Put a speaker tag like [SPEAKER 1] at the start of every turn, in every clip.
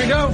[SPEAKER 1] we go.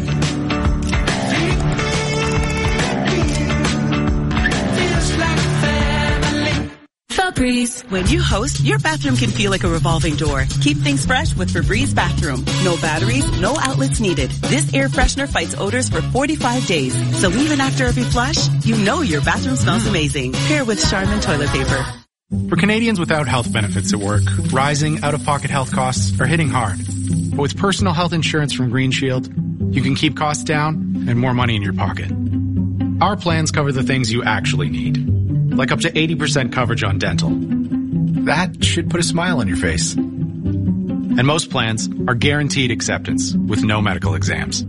[SPEAKER 2] Febreze. When you host, your bathroom can feel like a revolving door. Keep things fresh with Febreze Bathroom. No batteries, no outlets needed. This air freshener fights odors for 45 days. So even after every flush, you know your bathroom smells amazing. Pair with Charmin toilet paper.
[SPEAKER 3] For Canadians without health benefits at work, rising out-of-pocket health costs are hitting hard. But with personal health insurance from Green Shield, you can keep costs down and more money in your pocket. Our plans cover the things you actually need, like up to 80% coverage on dental. That should put a smile on your face. And most plans are guaranteed acceptance with no medical exams.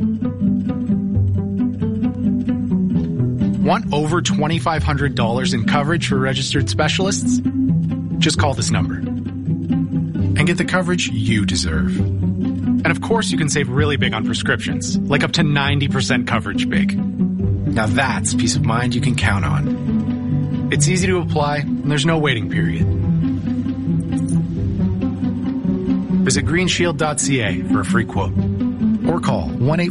[SPEAKER 3] Want over $2,500 in coverage for registered specialists? Just call this number and get the coverage you deserve. And of course, you can save really big on prescriptions, like up to 90% coverage big. Now that's peace of mind you can count on. It's easy to apply, and there's no waiting period. Visit greenshield.ca for a free quote. Or call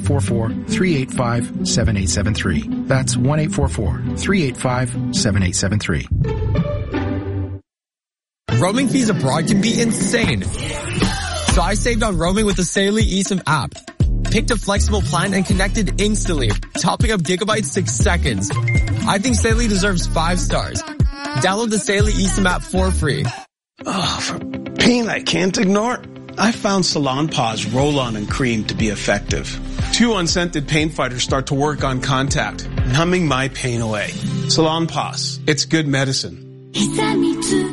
[SPEAKER 3] 1-844-385-7873. That's 1-844-385-7873.
[SPEAKER 4] Roaming fees abroad can be insane. So I saved on roaming with the Saley eSIM app. Picked a flexible plan and connected instantly, topping up gigabytes 6 seconds. I think Saley deserves 5 stars. Download the Saley eSIM app for free.
[SPEAKER 5] Oh, for pain I can't ignore, I found Salon Paws Roll-On and Cream to be effective. 2 unscented pain fighters start to work on contact, numbing my pain away. Salon Paws, it's good medicine.
[SPEAKER 6] He said me too.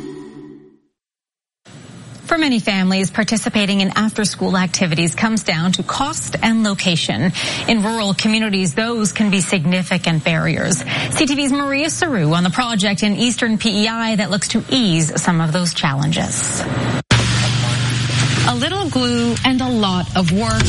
[SPEAKER 6] For many families, participating in after-school activities comes down to cost and location. In rural communities, those can be significant barriers. CTV's Maria Saru on the project in Eastern PEI that looks to ease some of those challenges. A little glue and a lot of work,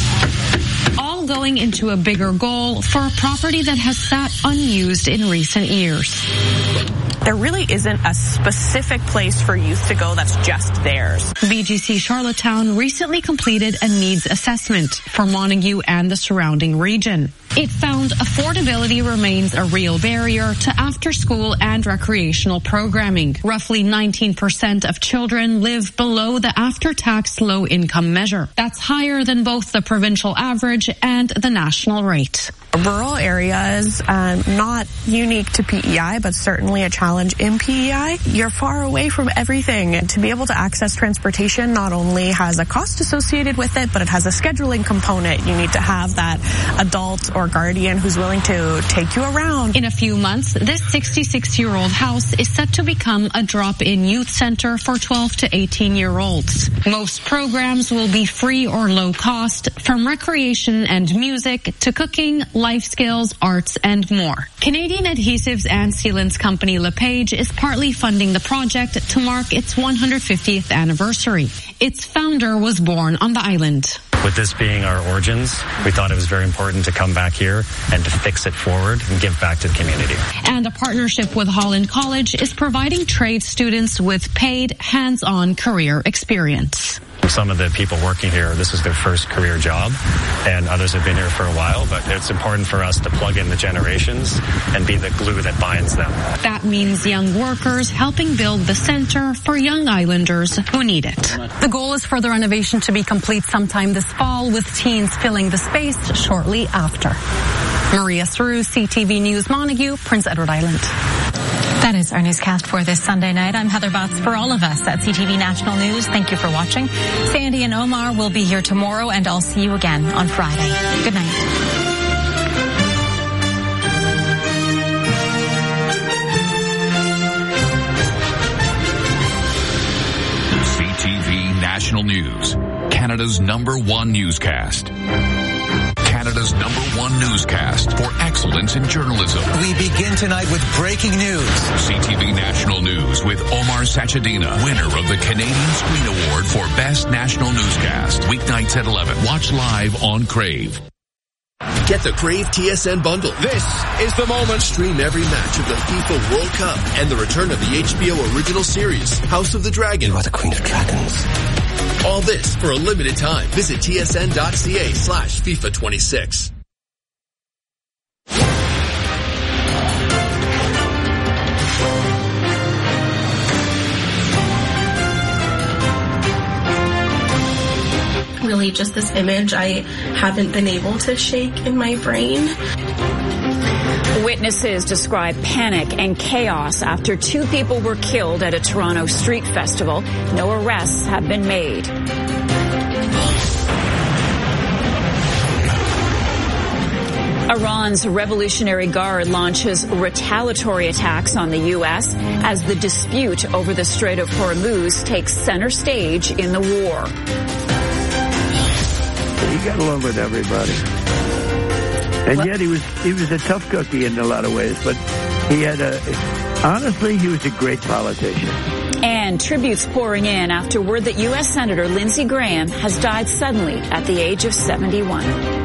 [SPEAKER 6] all going into a bigger goal for a property that has sat unused in recent years.
[SPEAKER 7] There really isn't a specific place for youth to go that's just theirs.
[SPEAKER 8] BGC Charlottetown recently completed a needs assessment for Montague and the surrounding region. It found affordability remains a real barrier to after-school and recreational programming. Roughly 19% of children live below the after-tax low-income measure. That's higher than both the provincial average and the national rate.
[SPEAKER 7] Rural areas, not unique to PEI, but certainly a challenge in PEI. You're far away from everything. To be able to access transportation not only has a cost associated with it, but it has a scheduling component. You need to have that adult or guardian who's willing to take you around.
[SPEAKER 8] In a few months, this 66-year-old house is set to become a drop-in youth center for 12 to 18-year-olds. Most programs will be free or low cost, from recreation and music to cooking, life skills, arts, and more. Canadian Adhesives and Sealants company LePage is partly funding the project to mark its 150th anniversary. Its founder was born on the island.
[SPEAKER 9] With this being our origins, we thought it was very important to come back here and to fix it forward and give back to the community.
[SPEAKER 8] And a partnership with Holland College is providing trade students with paid, hands-on career experience.
[SPEAKER 9] Some of the people working here, this is their first career job, and others have been here for a while, but it's important for us to plug in the generations and be the glue that binds them.
[SPEAKER 8] That means young workers helping build the center for young islanders who need it.
[SPEAKER 10] The goal is for the renovation to be complete sometime this fall, with teens filling the space shortly after. Maria Saru, CTV News Montague, Prince Edward Island.
[SPEAKER 6] That is our newscast for this Sunday night. I'm Heather Butts. For all of us at CTV National News, thank you for watching. Sandy and Omar will be here tomorrow, and I'll see you again on Friday. Good night.
[SPEAKER 11] CTV National News, Canada's #1 newscast. Canada's #1 newscast for excellence in journalism.
[SPEAKER 12] We begin tonight with breaking news.
[SPEAKER 11] CTV National News with Omar Sachedina, winner of the Canadian Screen Award for Best National Newscast. Weeknights at 11. Watch live on Crave.
[SPEAKER 13] Get the Crave TSN bundle. This is the moment. Stream every match of the FIFA World Cup and the return of the HBO original series, House of the Dragon.
[SPEAKER 12] You are the Queen of Dragons.
[SPEAKER 13] All this for a limited time. Visit tsn.ca/FIFA26.
[SPEAKER 1] really just this image I haven't been able to shake in my brain.
[SPEAKER 14] Witnesses describe panic and chaos after 2 people were killed at a Toronto street festival. No arrests have been made. Iran's Revolutionary Guard launches retaliatory attacks on the U.S. as the dispute over the Strait of Hormuz takes center stage in the war.
[SPEAKER 15] He got along with everybody. And yet he was a tough cookie in a lot of ways, but honestly, he was a great politician.
[SPEAKER 14] And tributes pouring in after word that U.S. Senator Lindsey Graham has died suddenly at the age of 71.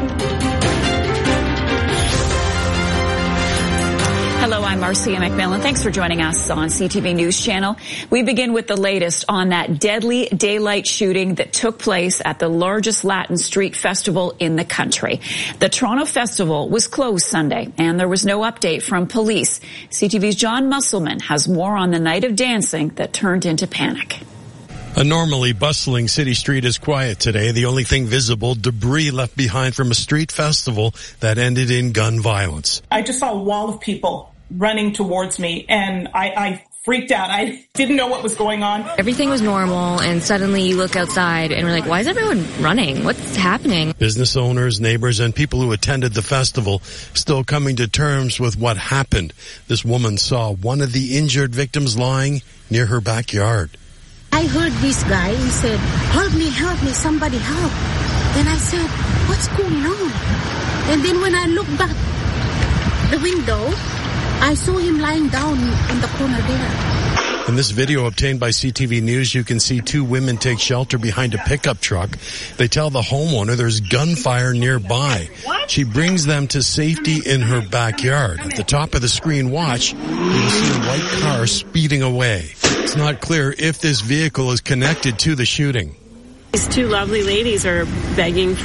[SPEAKER 14] Hello, I'm Marcia McMillan. Thanks for joining us on CTV News Channel. We begin with the latest on that deadly daylight shooting that took place at the largest Latin street festival in the country. The Toronto Festival was closed Sunday, and there was no update from police. CTV's John Musselman has more on the night of dancing that turned into panic.
[SPEAKER 16] A normally bustling city street is quiet today. The only thing visible, debris left behind from a street festival that ended in gun violence.
[SPEAKER 17] I just saw a wall of people running towards me, and I freaked out. I didn't know what was going on.
[SPEAKER 18] Everything was normal, and suddenly you look outside, and we're like, why is everyone running? What's happening?
[SPEAKER 16] Business owners, neighbors, and people who attended the festival still coming to terms with what happened. This woman saw one of the injured victims lying near her backyard.
[SPEAKER 19] I heard this guy, he said, help me, somebody help. And I said, what's going on? And then when I looked back the window, I saw him lying down in the corner there.
[SPEAKER 16] In this video obtained by CTV News, you can see 2 women take shelter behind a pickup truck. They tell the homeowner there's gunfire nearby. She brings them to safety in her backyard. At the top of the screen, watch, you will see a white car speeding away. It's not clear if this vehicle is connected to the shooting.
[SPEAKER 20] These 2 lovely ladies are begging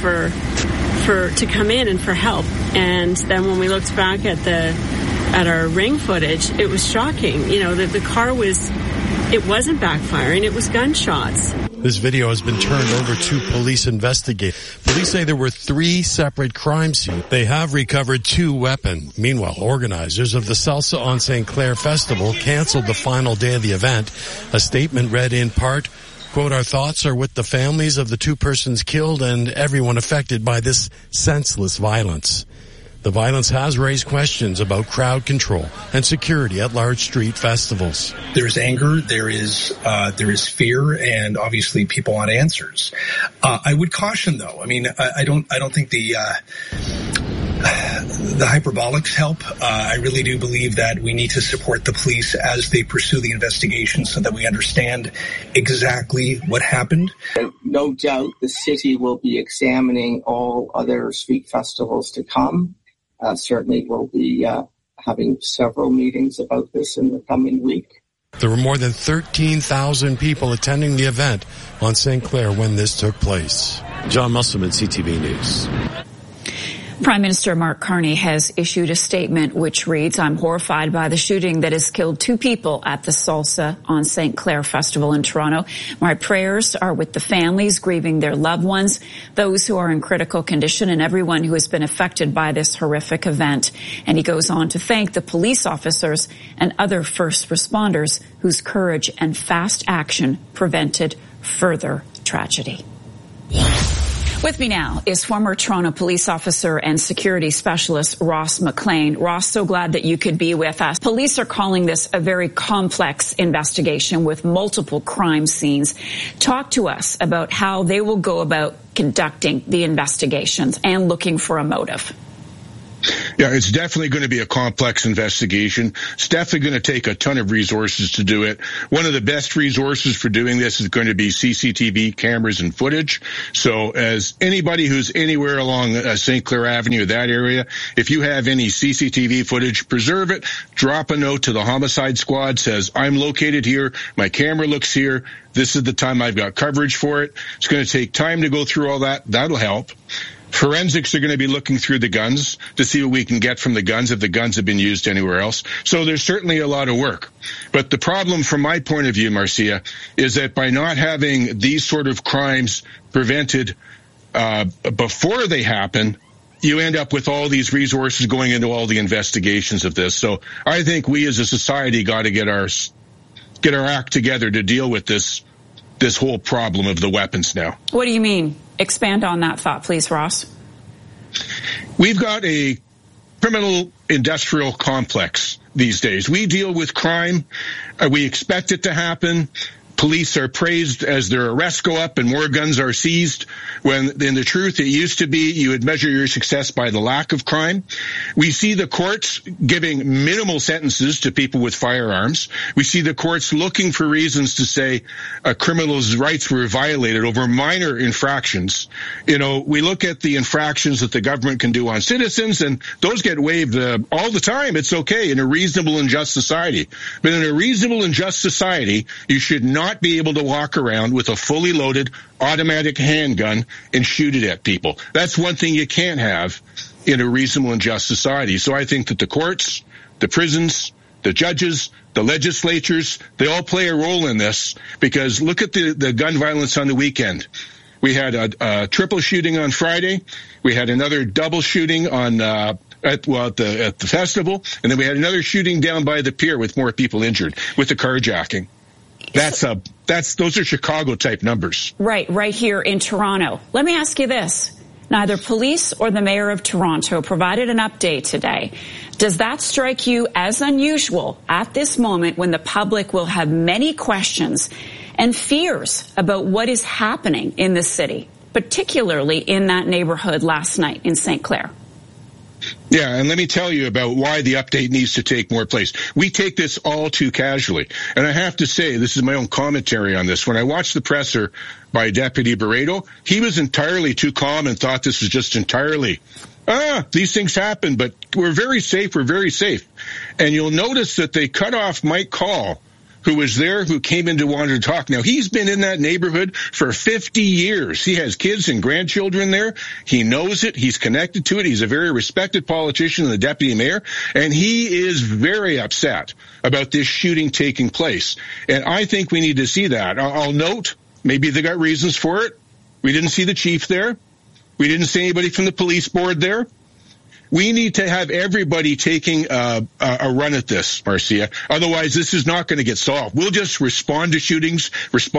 [SPEAKER 20] to come in and for help. And then when we looked back at our ring footage, it was shocking. You know, that the car it wasn't backfiring, it was gunshots.
[SPEAKER 16] This video has been turned over to police investigate. Police say there were 3 separate crime scenes. They have recovered 2 weapons. Meanwhile, organizers of the Salsa on St. Clair Festival canceled the final day of the event. A statement read in part, quote, our thoughts are with the families of the 2 persons killed and everyone affected by this senseless violence. The violence has raised questions about crowd control and security at large street festivals.
[SPEAKER 21] There's anger, there is fear, and obviously people want answers. I would caution, though. I mean, I don't think the hyperbolics help. I really do believe that we need to support the police as they pursue the investigation so that we understand exactly what happened.
[SPEAKER 22] No doubt the city will be examining all other street festivals to come. Certainly we'll be having several meetings about this in the coming week.
[SPEAKER 16] There were more than 13,000 people attending the event on St. Clair when this took place. John Musselman, CTV News.
[SPEAKER 14] Prime Minister Mark Carney has issued a statement which reads, I'm horrified by the shooting that has killed 2 people at the Salsa on St. Clair Festival in Toronto. My prayers are with the families grieving their loved ones, those who are in critical condition, and everyone who has been affected by this horrific event. And he goes on to thank the police officers and other first responders whose courage and fast action prevented further tragedy. With me now is former Toronto police officer and security specialist Ross McLean. Ross, so glad that you could be with us. Police are calling this a very complex investigation with multiple crime scenes. Talk to us about how they will go about conducting the investigations and looking for a motive.
[SPEAKER 23] Yeah, it's definitely going to be a complex investigation. It's definitely going to take a ton of resources to do it. One of the best resources for doing this is going to be CCTV cameras and footage. So as anybody who's anywhere along St. Clair Avenue, that area, if you have any CCTV footage, preserve it. Drop a note to the homicide squad, says, I'm located here. My camera looks here. This is the time I've got coverage for it. It's going to take time to go through all that. That'll help. Forensics are going to be looking through the guns to see what we can get from the guns if the guns have been used anywhere else. So there's certainly a lot of work. But the problem from my point of view, Marcia, is that by not having these sort of crimes prevented, before they happen, you end up with all these resources going into all the investigations of this. So I think we as a society got to get our act together to deal with this whole problem of the weapons now.
[SPEAKER 14] What do you mean? Expand on that thought, please, Ross.
[SPEAKER 23] We've got a criminal industrial complex these days. We deal with crime. We expect it to happen. Police are praised as their arrests go up and more guns are seized, when in the truth it used to be you would measure your success by the lack of crime. We see the courts giving minimal sentences to people with firearms. We see the courts looking for reasons to say a criminal's rights were violated over minor infractions. You know, we look at the infractions that the government can do on citizens, and those get waived all the time. It's okay in a reasonable and just society. But in a reasonable and just society, you should not be able to walk around with a fully loaded automatic handgun and shoot it at people. That's one thing you can't have in a reasonable and just society. So I think that the courts, the prisons, the judges, the legislatures, they all play a role in this, because look at the gun violence on the weekend. We had a triple shooting on Friday. We had another double shooting on at the festival, and then we had another shooting down by the pier with more people injured with the carjacking. Those are Chicago type numbers.
[SPEAKER 14] Right here in Toronto. Let me ask you this. Neither police or the mayor of Toronto provided an update today. Does that strike you as unusual at this moment when the public will have many questions and fears about what is happening in the city, particularly in that neighborhood last night in St. Clair?
[SPEAKER 23] Yeah, and let me tell you about why the update needs to take more place. We take this all too casually. And I have to say, this is my own commentary on this. When I watched the presser by Deputy Barreto, he was entirely too calm and thought this was just entirely, these things happen, but we're very safe, And you'll notice that they cut off Mike Call, who was there, who came in to want to talk. Now, he's been in that neighborhood for 50 years. He has kids and grandchildren there. He knows it. He's connected to it. He's a very respected politician and the deputy mayor, and he is very upset about this shooting taking place. And I think we need to see that. I'll note, maybe they got reasons for it. We didn't see the chief there. We didn't see anybody from the police board there. We need to have everybody taking a run at this, Marcia. Otherwise, this is not going to get solved. We'll just respond to shootings.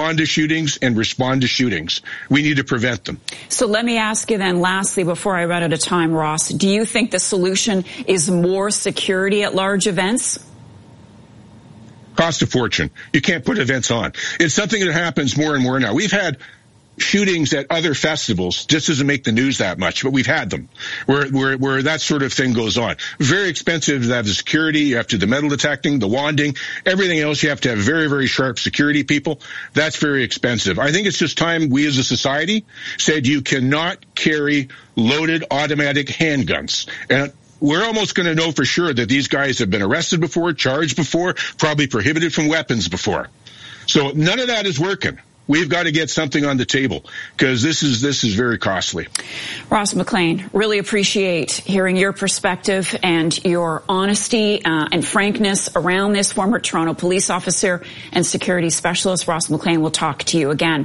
[SPEAKER 23] We need to prevent them.
[SPEAKER 14] So let me ask you then, lastly, before I run out of time, Ross, do you think the solution is more security at large events?
[SPEAKER 23] Cost a fortune. You can't put events on. It's something that happens more and more now. We've had shootings at other festivals. Just doesn't make the news that much, but we've had them where that sort of thing goes on. Very expensive to have the security. You have to do the metal detecting, the wanding, everything else. You have to have very, very sharp security people. That's very expensive. I think it's just time we as a society said you cannot carry loaded automatic handguns. And we're almost going to know for sure that these guys have been arrested before, charged before, probably prohibited from weapons before. So none of that is working. We've got to get something on the table, because this is very costly.
[SPEAKER 14] Ross McLean, really appreciate hearing your perspective and your honesty and frankness around this. Former Toronto police officer and security specialist Ross McLean, will talk to you again.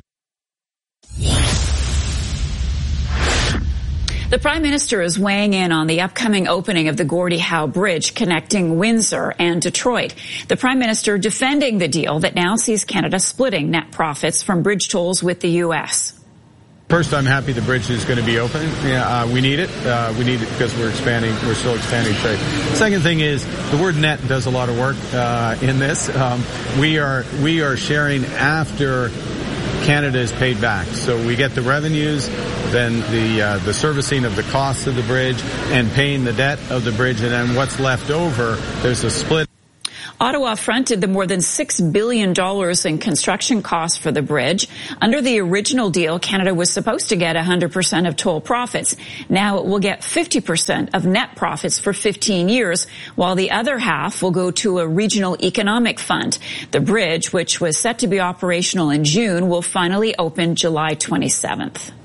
[SPEAKER 14] The Prime Minister is weighing in on the upcoming opening of the Gordie Howe Bridge connecting Windsor and Detroit. The Prime Minister defending the deal that now sees Canada splitting net profits from bridge tolls with the U.S.
[SPEAKER 2] First, I'm happy the bridge is going to be open. We need it. We need it because we're still expanding trade. Second thing is the word net does a lot of work in this. We are sharing after Canada is paid back. So we get the revenues, then the servicing of the costs of the bridge and paying the debt of the bridge, and then what's left over, there's a split.
[SPEAKER 14] Ottawa fronted the more than $6 billion in construction costs for the bridge. Under the original deal, Canada was supposed to get 100% of toll profits. Now it will get 50% of net profits for 15 years, while the other half will go to a regional economic fund. The bridge, which was set to be operational in June, will finally open July 27th.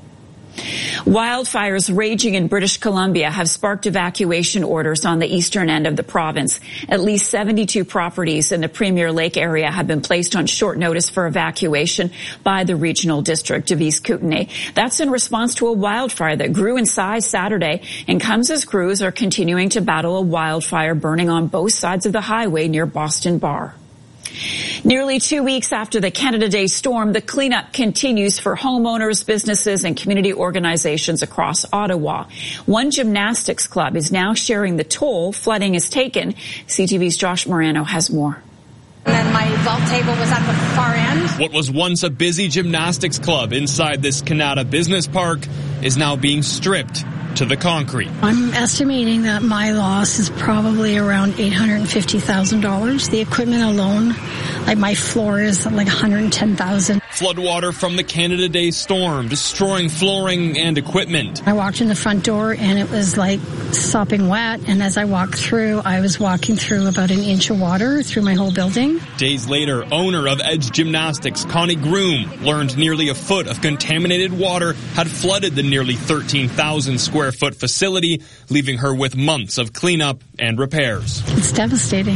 [SPEAKER 14] Wildfires raging in British Columbia have sparked evacuation orders on the eastern end of the province. At least 72 properties in the Premier Lake area have been placed on short notice for evacuation by the Regional District of East Kootenay. That's in response to a wildfire that grew in size Saturday and comes as crews are continuing to battle a wildfire burning on both sides of the highway near Boston Bar. Nearly 2 weeks after the Canada Day storm, the cleanup continues for homeowners, businesses, and community organizations across Ottawa. One gymnastics club is now sharing the toll flooding has taken. CTV's Josh Morano has more.
[SPEAKER 3] And then my vault table was at the far end.
[SPEAKER 4] What was once a busy gymnastics club inside this Canada Business Park is now being stripped to the concrete.
[SPEAKER 3] I'm estimating that my loss is probably around $850,000. The equipment alone, like my floor is like $110,000.
[SPEAKER 4] Floodwater from the Canada Day storm destroying flooring and equipment.
[SPEAKER 3] I walked in the front door and it was like sopping wet. And as I walked through, I was walking through about an inch of water through my whole building.
[SPEAKER 4] Days later, owner of Edge Gymnastics, Connie Groom, learned nearly a foot of contaminated water had flooded the nearly 13,000 square foot facility, leaving her with months of cleanup and repairs.
[SPEAKER 3] It's devastating.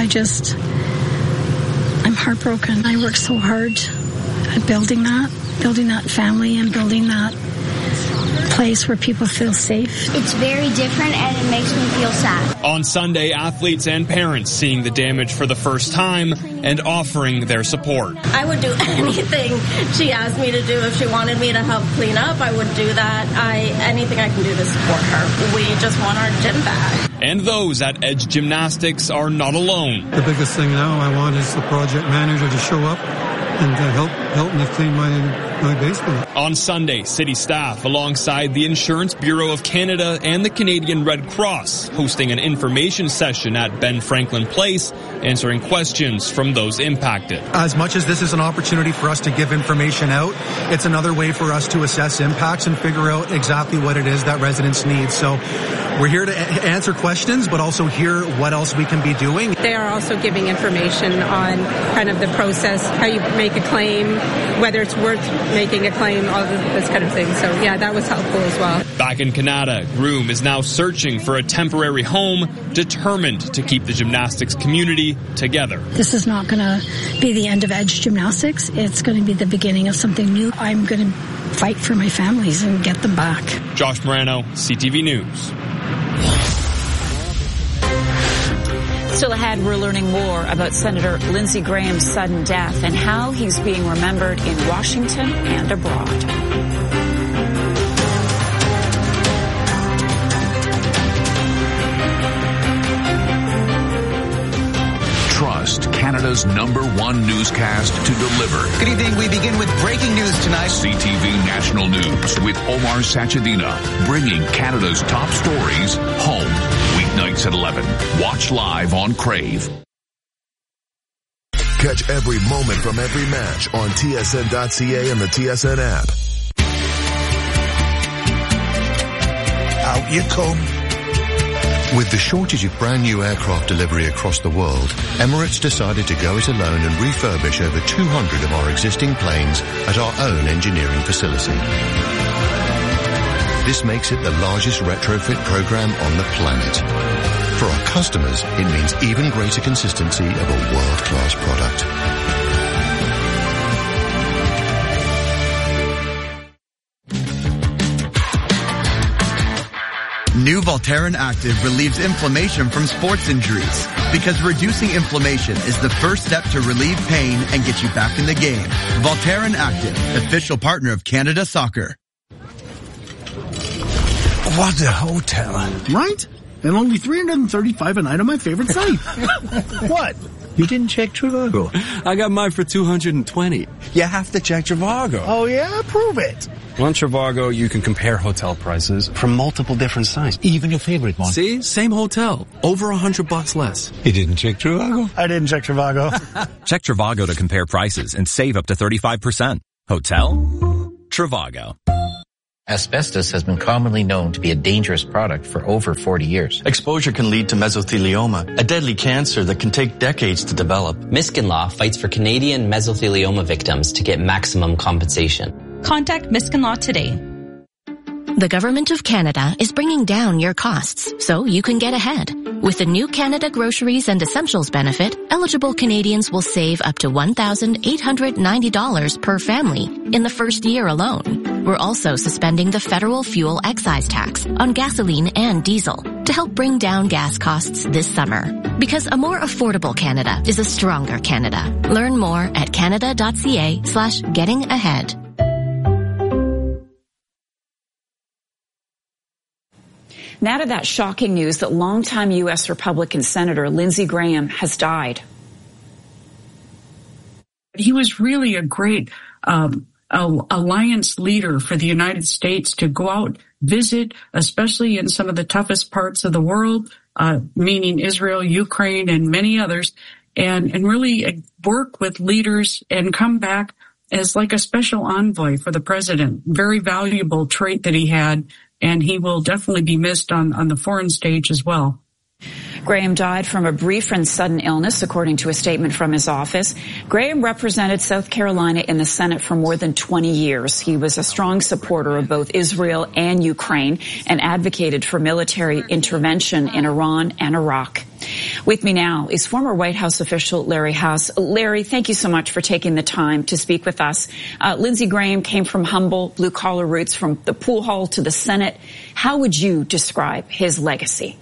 [SPEAKER 3] I'm heartbroken. I worked so hard at building that family and building that place where people feel safe.
[SPEAKER 5] It's very different and it makes me feel sad.
[SPEAKER 4] On Sunday, athletes and parents seeing the damage for the first time and offering their support.
[SPEAKER 1] I would do anything she asked me to do. If she wanted me to help clean up, I would do that. Anything I can do to support her. We just want our gym back.
[SPEAKER 4] And those at Edge Gymnastics are not alone.
[SPEAKER 24] The biggest thing now I want is the project manager to show up and help me clean my basement.
[SPEAKER 4] On Sunday, city staff alongside the Insurance Bureau of Canada and the Canadian Red Cross hosting an information session at Ben Franklin Place, answering questions from those impacted.
[SPEAKER 25] As much as this is an opportunity for us to give information out, it's another way for us to assess impacts and figure out exactly what it is that residents need. So we're here to answer questions, but also hear what else we can be doing.
[SPEAKER 26] They are also giving information on kind of the process, how you make a claim, whether it's worth making a claim, all this kind of thing. So yeah, that was helpful as well.
[SPEAKER 4] Back in Canada, Groom is now searching for a temporary home, determined to keep the gymnastics community together.
[SPEAKER 3] This is not going to be the end of Edge Gymnastics. It's going to be the beginning of something new. I'm going to fight for my families and get them back.
[SPEAKER 4] Josh Morano, CTV News.
[SPEAKER 14] Still ahead, we're learning more about Senator Lindsey Graham's sudden death and how he's being remembered in Washington and abroad.
[SPEAKER 11] Trust Canada's #1 newscast to deliver.
[SPEAKER 12] Good evening. We begin with breaking news tonight.
[SPEAKER 11] CTV National News with Omar Sachedina, bringing Canada's top stories home. Weeknights at 11. Watch live on Crave.
[SPEAKER 27] Catch every moment from every match on TSN.ca and the TSN app.
[SPEAKER 28] Out you come.
[SPEAKER 29] With the shortage of brand new aircraft delivery across the world, Emirates decided to go it alone and refurbish over 200 of our existing planes at our own engineering facility. This makes it the largest retrofit program on the planet. For our customers, it means even greater consistency of a world-class product.
[SPEAKER 30] New Voltaren Active relieves inflammation from sports injuries because reducing inflammation is the first step to relieve pain and get you back in the game. Voltaren Active, official partner of Canada Soccer.
[SPEAKER 28] What a hotel.
[SPEAKER 31] Right? And only $335 a night on my favorite site.
[SPEAKER 28] What? You didn't check Trivago?
[SPEAKER 31] I got mine for $220.
[SPEAKER 28] You have to check Trivago.
[SPEAKER 31] Oh yeah? Prove it. On Trivago, you can compare hotel prices from multiple different sites.
[SPEAKER 28] Even your favorite one.
[SPEAKER 31] See? Same hotel. Over $100 less.
[SPEAKER 28] You didn't check Trivago?
[SPEAKER 31] I didn't check Trivago.
[SPEAKER 32] Check Trivago to compare prices and save up to 35%. Hotel? Trivago.
[SPEAKER 33] Asbestos has been commonly known to be a dangerous product for over 40 years.
[SPEAKER 31] Exposure can lead to mesothelioma, a deadly cancer that can take decades to develop.
[SPEAKER 34] Miskin Law fights for Canadian mesothelioma victims to get maximum compensation.
[SPEAKER 35] Contact Miskin Law today.
[SPEAKER 6] The Government of Canada is bringing down your costs so you can get ahead. With the new Canada Groceries and Essentials benefit, eligible Canadians will save up to $1,890 per family in the first year alone. We're also suspending the federal fuel excise tax on gasoline and diesel to help bring down gas costs this summer. Because a more affordable Canada is a stronger Canada. Learn more at canada.ca/gettingahead.
[SPEAKER 14] Now to that shocking news that longtime U.S. Republican Senator Lindsey Graham has died.
[SPEAKER 7] He was really a great alliance leader for the United States to go out, visit, especially in some of the toughest parts of the world, meaning Israel, Ukraine, and many others, and really work with leaders and come back as like a special envoy for the president. Very valuable trait that he had. And he will definitely be missed on the foreign stage as well.
[SPEAKER 14] Graham died from a brief and sudden illness, according to a statement from his office. Graham represented South Carolina in the Senate for more than 20 years. He was a strong supporter of both Israel and Ukraine and advocated for military intervention in Iran and Iraq. With me now is former White House official Larry House. Larry, thank you so much for taking the time to speak with us. Lindsey Graham came from humble blue-collar roots, from the pool hall to the Senate. How would you describe his legacy?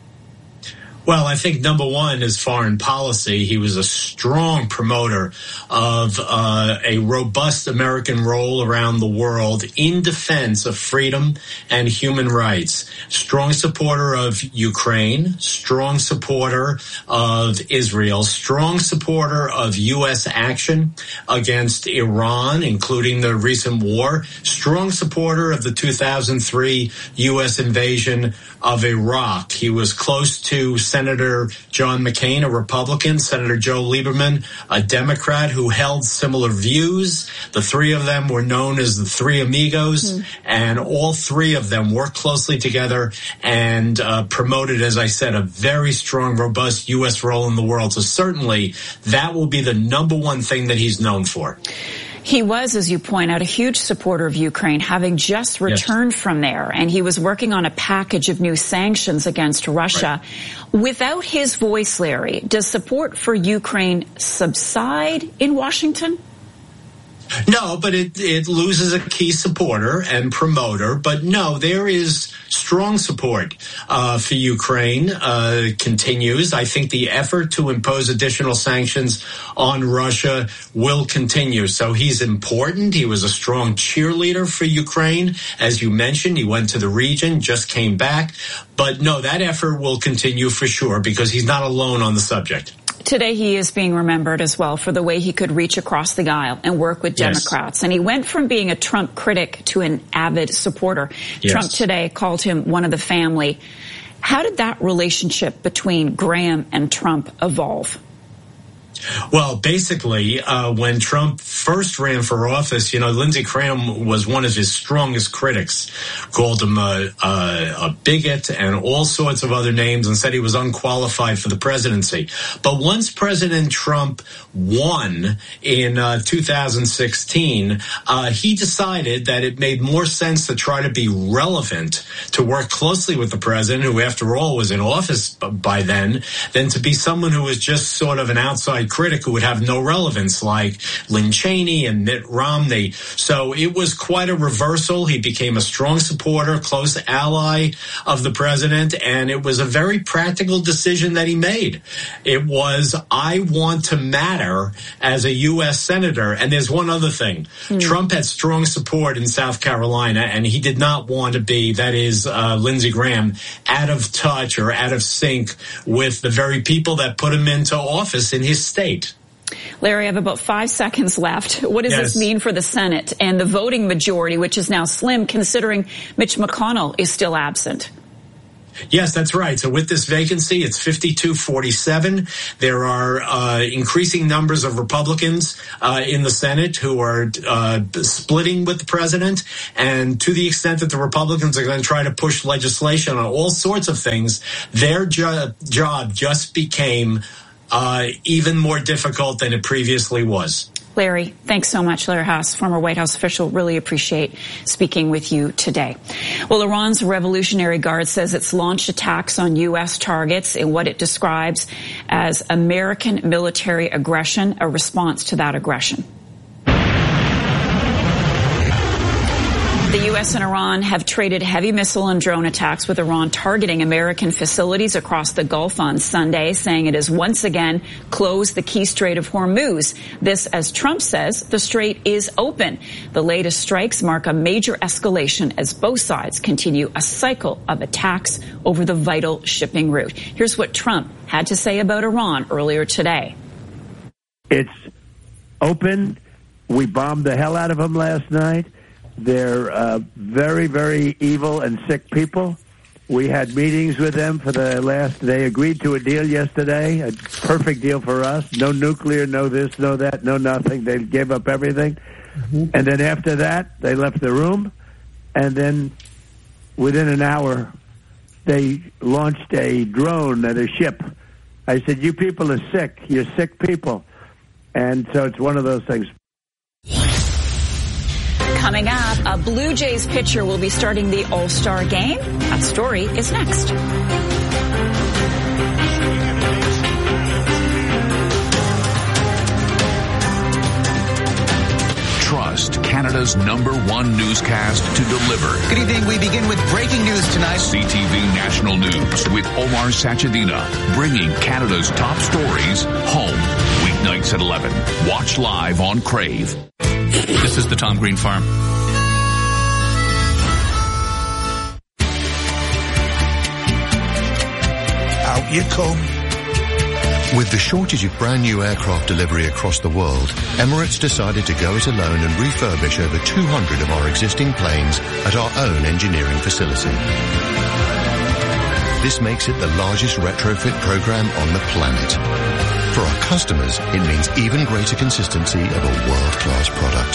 [SPEAKER 8] Well, I think number one is foreign policy. He was a strong promoter of a robust American role around the world in defense of freedom and human rights. Strong supporter of Ukraine, strong supporter of Israel, strong supporter of U.S. action against Iran, including the recent war, strong supporter of the 2003 U.S. invasion of Iraq. He was close to Senator John McCain, a Republican, Senator Joe Lieberman, a Democrat who held similar views. The three of them were known as the Three Amigos, and all three of them worked closely together and promoted, as I said, a very strong, robust U.S. role in the world. So certainly that will be the number one thing that he's known for.
[SPEAKER 14] He was, as you point out, a huge supporter of Ukraine, having just returned from there, and he was working on a package of new sanctions against Russia. Right. Without his voice, Larry, does support for Ukraine subside in Washington?
[SPEAKER 8] No, but it loses a key supporter and promoter. But no, there is strong support for Ukraine continues. I think the effort to impose additional sanctions on Russia will continue. So he's important. He was a strong cheerleader for Ukraine. As you mentioned, he went to the region, just came back. But no, that effort will continue for sure because he's not alone on the subject.
[SPEAKER 14] Today he is being remembered as well for the way he could reach across the aisle and work with Democrats. And he went from being a Trump critic to an avid supporter. Trump today called him one of the family. How did that relationship between Graham and Trump evolve?
[SPEAKER 8] Well, basically, when Trump first ran for office, Lindsey Graham was one of his strongest critics, called him a bigot and all sorts of other names, and said he was unqualified for the presidency. But once President Trump won in 2016, he decided that it made more sense to try to be relevant, to work closely with the president, who after all was in office by then, than to be someone who was just sort of an outside critic who would have no relevance, like Lynn Cheney and Mitt Romney. So it was quite a reversal. He became a strong supporter, close ally of the president, and it was a very practical decision that he made. It was, I want to matter as a U.S. senator. And there's one other thing. Trump had strong support in South Carolina, and he did not want to be, that is, Lindsey Graham, out of touch or out of sync with the very people that put him into office in his state.
[SPEAKER 14] Larry, I have about 5 seconds left. What does this mean for the Senate and the voting majority, which is now slim, considering Mitch McConnell is still absent?
[SPEAKER 8] Yes, that's right. So with this vacancy, it's 52-47. There are increasing numbers of Republicans in the Senate who are splitting with the president. And to the extent that the Republicans are going to try to push legislation on all sorts of things, their job just became even more difficult than it previously was.
[SPEAKER 14] Larry, thanks so much. Larry Haas, former White House official, really appreciate speaking with you today. Well, Iran's Revolutionary Guard says it's launched attacks on U.S. targets in what it describes as American military aggression, a response to that aggression. The U.S. and Iran have traded heavy missile and drone attacks, with Iran targeting American facilities across the Gulf on Sunday, saying it has once again closed the key Strait of Hormuz. This, as Trump says, the strait is open. The latest strikes mark a major escalation as both sides continue a cycle of attacks over the vital shipping route. Here's what Trump had to say about Iran earlier today.
[SPEAKER 2] It's open. We bombed the hell out of them last night. They're very, very evil and sick people. We had meetings with them for the last. They agreed to a deal yesterday, a perfect deal for us. No nuclear, no this, no that, no nothing. They gave up everything. Mm-hmm. And then after that, they left the room. And then within an hour, they launched a drone at a ship. I said, you people are sick. You're sick people. And so it's one of those things.
[SPEAKER 14] Coming up, a Blue Jays pitcher will be starting the All-Star game. That story is next.
[SPEAKER 11] Trust Canada's #1 newscast to deliver.
[SPEAKER 12] Good evening. We begin with breaking news tonight.
[SPEAKER 11] CTV National News with Omar Sachedina, bringing Canada's top stories home. Weeknights at 11. Watch live on Crave.
[SPEAKER 5] This is the Tom Green Farm.
[SPEAKER 29] Out you come. With the shortage of brand new aircraft delivery across the world, Emirates decided to go it alone and refurbish over 200 of our existing planes at our own engineering facility. This makes it the largest retrofit program on the planet. For our customers, it means even greater consistency of a world-class product.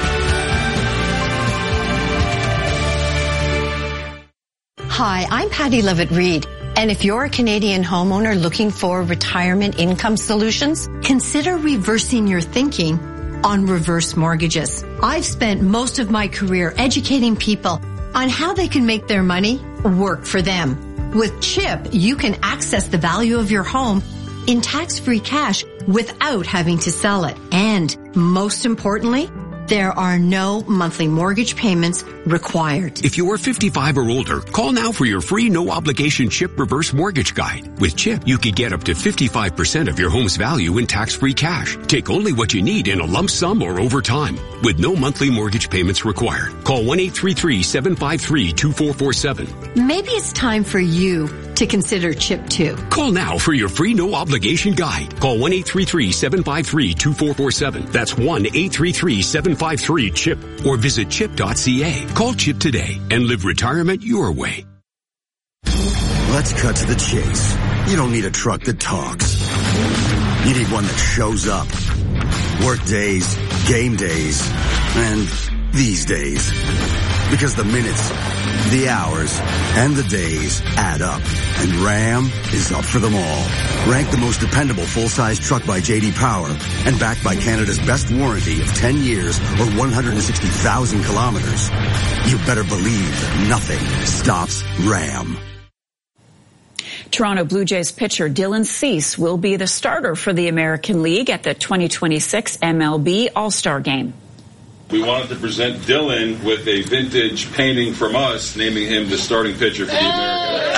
[SPEAKER 9] Hi, I'm Patty Levitt-Reed. And if you're a Canadian homeowner looking for retirement income solutions, consider reversing your thinking on reverse mortgages. I've spent most of my career educating people on how they can make their money work for them. With CHIP, you can access the value of your home in tax-free cash without having to sell it. And most importantly, there are no monthly mortgage payments required.
[SPEAKER 10] If you're 55 or older, call now for your free no-obligation CHIP reverse mortgage guide. With CHIP, you could get up to 55% of your home's value in tax-free cash. Take only what you need in a lump sum or over time, with no monthly mortgage payments required. Call 1-833-753-2447.
[SPEAKER 9] Maybe it's time for you to consider CHIP too.
[SPEAKER 10] Call now for your free no-obligation guide. Call 1-833-753-2447. That's 1-833-753-CHIP. Or visit chip.ca. Call CHIP today and live retirement your way.
[SPEAKER 13] Let's cut to the chase. You don't need a truck that talks. You need one that shows up. Work days, game days, and these days. Because the minutes, the hours, and the days add up. And Ram is up for them all. Ranked the most dependable full-size truck by J.D. Power and backed by Canada's best warranty of 10 years or 160,000 kilometers. You better believe nothing stops Ram.
[SPEAKER 14] Toronto Blue Jays pitcher Dylan Cease will be the starter for the American League at the 2026 MLB All-Star Game.
[SPEAKER 15] We wanted to present Dylan with a vintage painting from us, naming him the starting pitcher for the American League.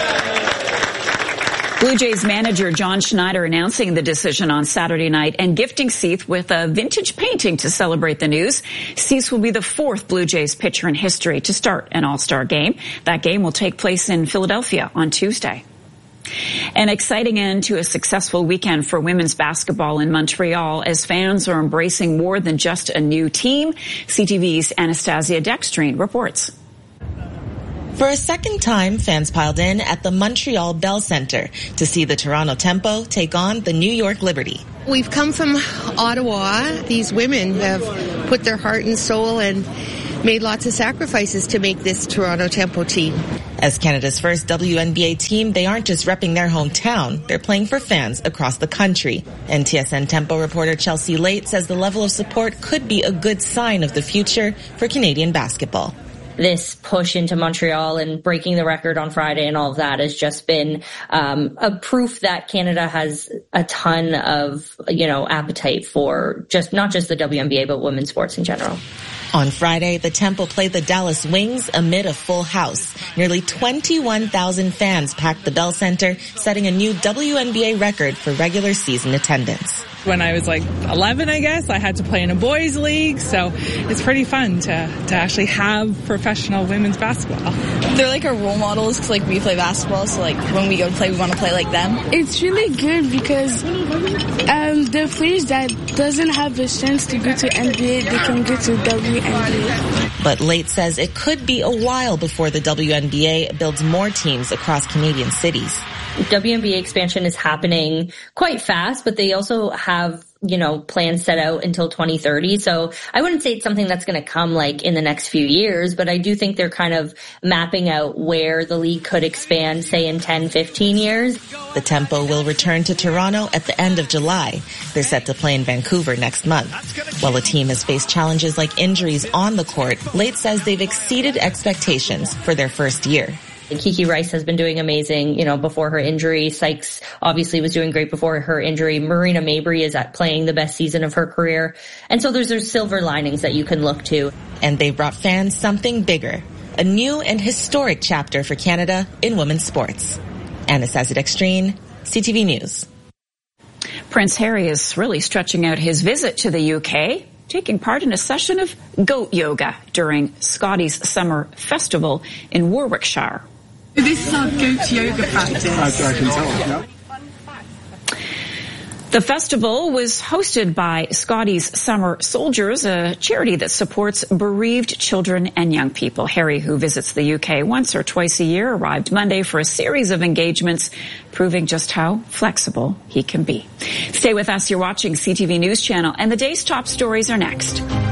[SPEAKER 14] Blue Jays manager John Schneider announcing the decision on Saturday night and gifting Cease with a vintage painting to celebrate the news. Cease will be the fourth Blue Jays pitcher in history to start an All-Star game. That game will take place in Philadelphia on Tuesday. An exciting end to a successful weekend for women's basketball in Montreal as fans are embracing more than just a new team. CTV's Anastasia Dextrine reports.
[SPEAKER 16] For a second time, fans piled in at the Montreal Bell Centre to see the Toronto Tempo take on the New York Liberty.
[SPEAKER 17] We've come from Ottawa. These women have put their heart and soul and
[SPEAKER 1] made lots of sacrifices to make this Toronto Tempo team.
[SPEAKER 16] As Canada's first WNBA team, they aren't just repping their hometown. They're playing for fans across the country. And TSN Tempo reporter Chelsea Late says the level of support could be a good sign of the future for Canadian basketball.
[SPEAKER 3] This push into Montreal and breaking the record on Friday and all of that has just been a proof that Canada has a ton of, appetite for not just the WNBA, but women's sports in general.
[SPEAKER 16] On Friday, the Tempo played the Dallas Wings amid a full house. Nearly 21,000 fans packed the Bell Center, setting a new WNBA record for regular season attendance.
[SPEAKER 4] When I was 11, I guess, I had to play in a boys' league, so it's pretty fun to actually have professional women's basketball.
[SPEAKER 17] They're our role models because we play basketball, so when we go to play, we want to play like them.
[SPEAKER 18] It's really good because the players that doesn't have a chance to go to NBA, they can go to WNBA.
[SPEAKER 16] But Late says it could be a while before the WNBA builds more teams across Canadian cities.
[SPEAKER 3] WNBA expansion is happening quite fast, but they also have, plans set out until 2030. So I wouldn't say it's something that's going to come in the next few years, but I do think they're kind of mapping out where the league could expand, say in 10, 15 years.
[SPEAKER 16] The Tempo will return to Toronto at the end of July. They're set to play in Vancouver next month. While the team has faced challenges like injuries on the court, Late says they've exceeded expectations for their first year.
[SPEAKER 3] Kiki Rice has been doing amazing, before her injury. Sykes obviously was doing great before her injury. Marina Mabry is playing the best season of her career. And so there's silver linings that you can look to.
[SPEAKER 16] And they brought fans something bigger, a new and historic chapter for Canada in women's sports. Anna Sazit-Extreme, CTV News.
[SPEAKER 14] Prince Harry is really stretching out his visit to the UK, taking part in a session of goat yoga during Scotty's Summer Festival in Warwickshire.
[SPEAKER 18] This is our goat yoga practice.
[SPEAKER 31] I can tell, yeah.
[SPEAKER 14] The festival was hosted by Scotty's Summer Soldiers, a charity that supports bereaved children and young people. Harry, who visits the UK once or twice a year, arrived Monday for a series of engagements, proving just how flexible he can be. Stay with us. You're watching CTV News Channel, and the day's top stories are next.